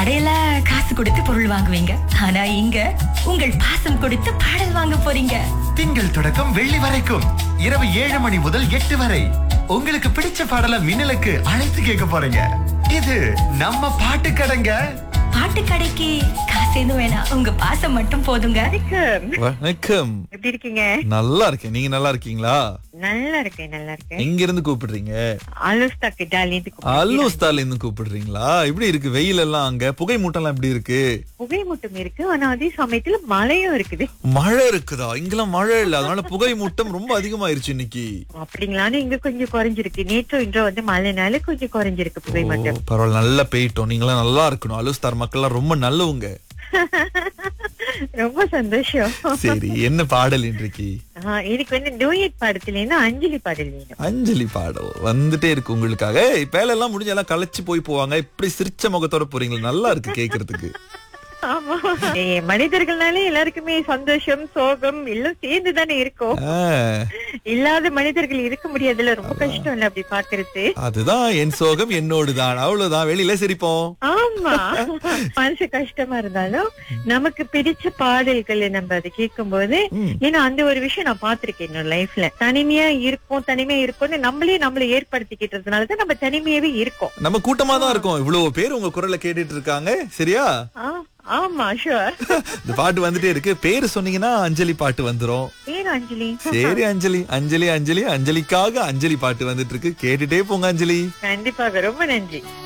கடையில காசு கொடுத்து பொருள் வாங்குவீங்க, ஆனா இங்க உங்கள் பாசம் கொடுத்து பாடல் வாங்க போறீங்க. திங்கள் தொடக்கம் வெள்ளி வரைக்கும் இரவு 7 மணி முதல் 8 வரை உங்களுக்கு பிடிச்ச பாடல மின்னலுக்கு அழைத்து கேட்க போறீங்க. இது நம்ம பாட்டு கடைங்க. பாட்டு கடைக்கு காசு எதுவும் வேணாம், உங்க பாசம் மட்டும் போதுங்க. வணக்கம். எப்படி இருக்கீங்க? நல்லா இருக்கேன். நீங்க நல்லா இருக்கீங்களா? நல்லா இருக்கேன், நல்லா இருக்கேன். எங்க இருந்து கூப்பிடுறீங்க? அல்லோஸ்தால இருந்து கூப்பிடுறீங்களா? எப்படி இருக்கு வெயில் எல்லாம்? அங்க புகை மூட்டம் எல்லாம் எப்படி இருக்கு? புகை மூட்டம் இருக்கு, ஆனா அதே சமயத்துல மழையும் இருக்குது. மழை இருக்குதா? இங்கெல்லாம் மழை இல்ல, அதனால புகை மூட்டம் ரொம்ப அதிகமாயிருச்சு இன்னைக்கு. அப்படிங்களான்னு இங்க கொஞ்சம் குறைஞ்சிருக்கு. நேற்று இன்றோ மழைனால கொஞ்சம் குறைஞ்சிருக்கு புகை மூட்டம். பரவாயில்ல, நல்லா பெய்யட்டும். நீங்களாம் நல்லா இருக்கணும். அல்லோஸ்தார் மக்கள் எல்லாம் ரொம்ப நல்லவங்க. ரொம்ப சந்தோஷம். சரி, என்ன பாடல் இன்றைக்கு? எனக்கு டூயட் பாடத்துல இருந்து அஞ்சலி பாடல் வேணும். அஞ்சலி பாடல் வந்துட்டே இருக்கு உங்களுக்காக. வேலை எல்லாம் முடிஞ்ச எல்லாம் களைச்சு போய் போவாங்க, இப்படி சிரிச்ச முகத்தோட போறீங்களா? நல்லா இருக்கு கேக்குறதுக்கு. ஆமா, மனிதர்கள்னாலே எல்லாருக்குமே சந்தோஷம் சோகம் எல்லாம் சேர்ந்துதானே இருக்கும். இல்லாத மனிதர்கள் இருக்க முடியாதுல, ரொம்ப கஷ்டம் இல்ல அப்படி பாக்குறது. அதுதான் என் சோகம் என்னோடுதான், அவ்வளவுதான். வெளியில சிரிப்போம். ஆமா, மனசு கஷ்டமா இருந்தாலும் நமக்கு பிடிச்ச பாடல்களை நம்ம அதை கேட்கும் போது, ஏன்னா அந்த ஒரு விஷயம் நான் பாத்திருக்கேன் என்னோட லைஃப்ல. தனிமையா இருக்கும்னு நம்மளை ஏற்படுத்திக்கிட்டதுனாலதான் நம்ம தனிமையாவே இருக்கோம். நம்ம கூட்டமா தான் இருக்கோம். இவ்வளவு பேர் உங்க குரலை கேட்டுட்டு இருக்காங்க. சரியா? ஆமா, ஷூர். இந்த பாட்டு வந்துட்டே இருக்கு. பேரு சொன்னீங்கன்னா அஞ்சலி பாட்டு வந்துரும். பேரு அஞ்சலி. சரி, அஞ்சலி அஞ்சலி அஞ்சலி அஞ்சலிக்காக அஞ்சலி பாட்டு வந்துட்டு இருக்கு. கேட்டுட்டே போங்க அஞ்சலி. கண்டிப்பாக, ரொம்ப நன்றி.